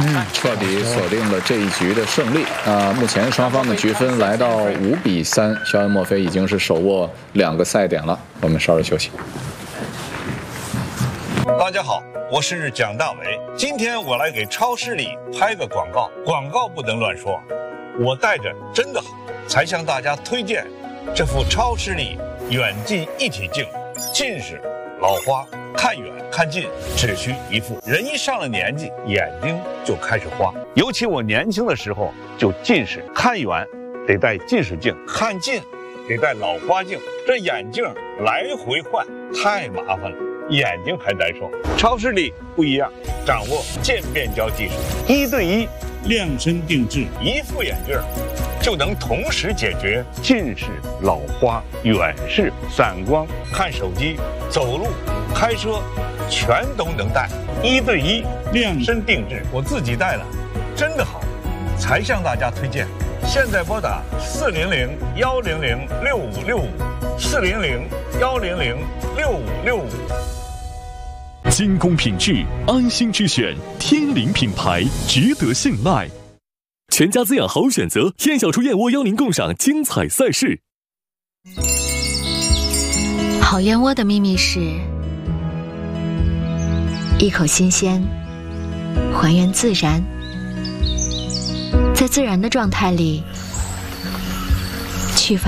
彻底锁定了这一局的胜利目前双方的局分来到5-3，肖恩·墨菲已经是手握2个赛点了。我们稍事休息。 大家好，我是蒋大为。今天我来给超视力拍个广告，广告不能乱说。我戴着真的好，才向大家推荐这副超视力远近一体镜。近视、老花、看远看近只需一副。人一上了年纪，眼睛就开始花。尤其我年轻的时候就近视，看远得戴近视镜，看近得戴老花镜，这眼镜来回换太麻烦了，眼睛还难受。超视力不一样，掌握渐变焦技术，1对1量身定制，一副眼镜就能同时解决近视、老花、远视、散光、看手机、走路、开车，全都能戴。1对1量身定制，我自己戴了，真的好，才向大家推荐。现在拨打400-100-6565，400-100-6565。 精工品质，安心之选，天灵品牌，值得信赖。全家滋养好选择，燕小厨燕窝邀您共赏精彩赛事。 好燕窝的秘密是一口新鲜，还原自然，在自然的状态里